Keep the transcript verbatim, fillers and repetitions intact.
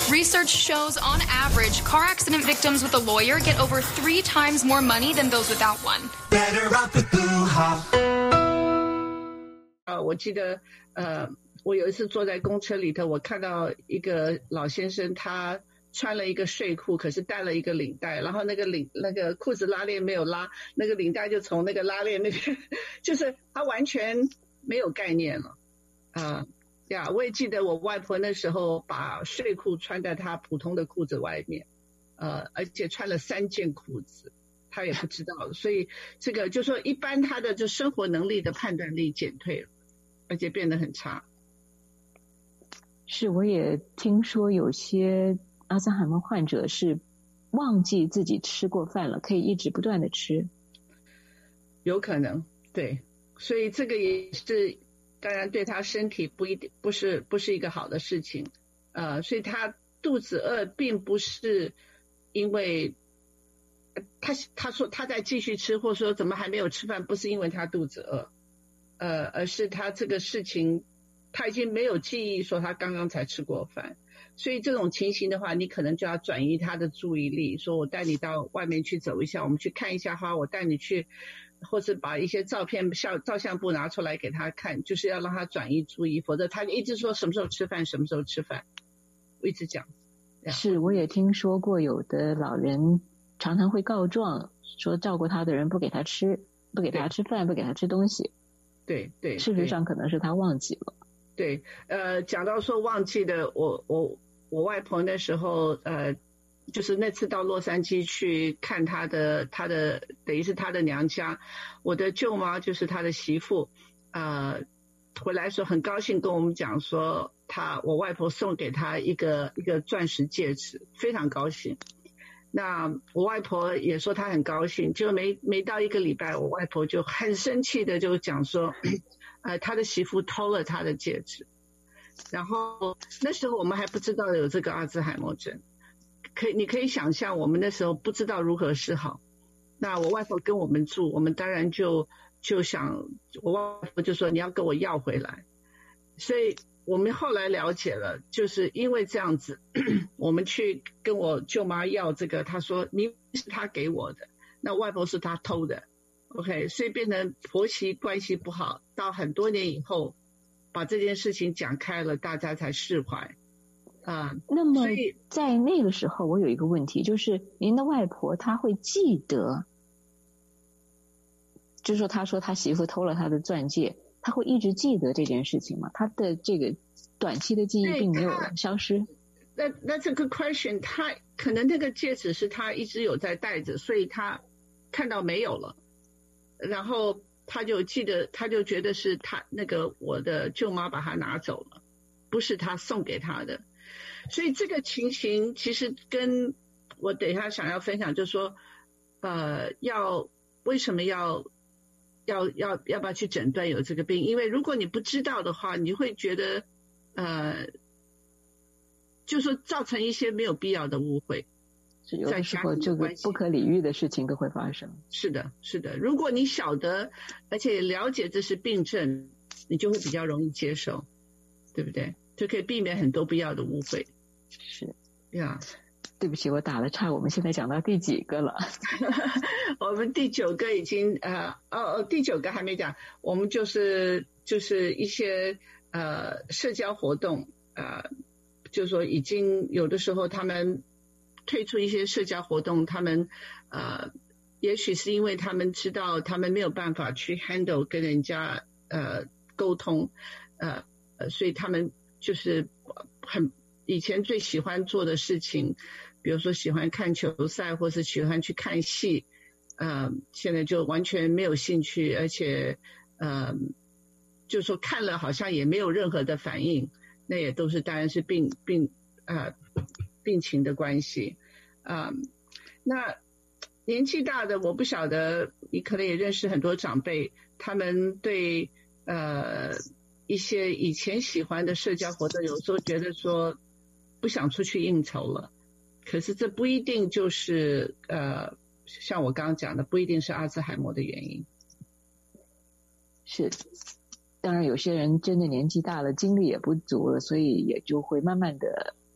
Research shows, on average, car accident victims with a lawyer get over three times more money than those without one. Better off with Blue Hop. 呃，我记得，呃，我有一次坐在公车里头，我看到一个老先生，他穿了一个睡裤，可是带了一个领带，然后那个领那个裤子拉链没有拉，那个领带就从那个拉链那边，就是他完全没有概念了。啊、呃，呀，我也记得我外婆那时候把睡裤穿在她普通的裤子外面，呃，而且穿了三件裤子。他也不知道，所以这个就说一般他的就生活能力的判断力减退了，而且变得很差。 是，我也听说有些阿兹海默患者是忘记自己吃过饭了，可以一直不断的吃。 有可能，对，所以这个也是当然对他身体不一定不是不是一个好的事情，呃，所以他肚子饿并不是因为。他他说他在继续吃，或者说怎么还没有吃饭，不是因为他肚子饿，呃，而是他这个事情他已经没有记忆说他刚刚才吃过饭，所以这种情形的话，你可能就要转移他的注意力，说我带你到外面去走一下，我们去看一下花，我带你去，或是把一些照片照照相簿拿出来给他看，就是要让他转移注意，否则他一直说什么时候吃饭，什么时候吃饭，我一直讲。 是，我也听说过有的老人常常会告状，说照顾他的人不给他吃，不给他吃饭，不给他吃东西。 对对， 事实上可能是他忘记了。 对，呃，讲到说忘记的，我我我外婆那时候，呃，就是那次到洛杉矶去看她的，她的等于是她的娘家，我的舅妈就是她的媳妇，呃，回来时候很高兴跟我们讲说，她我外婆送给她一个一个钻石戒指，非常高兴。那我外婆也说她很高兴，就没没到一个礼拜，我外婆就很生气的就讲说，呃，她的媳妇偷了她的戒指。然后那时候我们还不知道有这个阿兹海默症，可以你可以想象我们那时候不知道如何是好。那我外婆跟我们住，我们当然就就想，我外婆就说你要跟我要回来。所以我们后来了解了，就是因为这样子，我们去跟我舅妈要这个，她说明明是她给我的，那外婆是她偷的 ，OK， 所以变成婆媳关系不好，到很多年以后，把这件事情讲开了，大家才释怀。啊、呃， 那么在那个时候，我有一个问题，就是您的外婆她会记得，就是说她说她媳妇偷了她的钻戒。他会一直记得这件事情吗？他的这个短期的记忆并没有消失。 那那这个 question， 他可能那个戒指是他一直有在戴着，所以他看到没有了，然后他就记得，他就觉得是他那个我的舅妈把他拿走了，不是他送给他的。所以这个情形其实跟我等一下想要分享，就是说，呃，要为什么要？要要要不要去诊断有这个病？因为如果你不知道的话，你会觉得呃，就说造成一些没有必要的误会。 是有的时候这个不可理喻的事情都会发生。 是的，是的。如果你晓得，而且了解这是病症，你就会比较容易接受，对不对？就可以避免很多不要的误会。 是呀。Yeah. 对不起，我打了岔，我们现在讲到第几个了？ 我们第九个已经呃哦哦，第九个还没讲，我们就是就是一些呃社交活动，呃，就是说已经有的时候他们退出一些社交活动，他们呃也许是因为他们知道他们没有办法去 handle 跟人家呃沟通，呃呃，所以他们就是很以前最喜欢做的事情。比如说喜欢看球赛，或是喜欢去看戏，呃，现在就完全没有兴趣，而且呃，就说看了好像也没有任何的反应，那也都是当然是病病呃病情的关系啊、呃。那年纪大的，我不晓得，你可能也认识很多长辈，他们对呃一些以前喜欢的社交活动，有时候觉得说不想出去应酬了。可是这不一定就是呃，像我刚刚讲的，不一定是阿兹海默的原因。 是，当然有些人真的年纪大了，精力也不足了，所以也就会慢慢的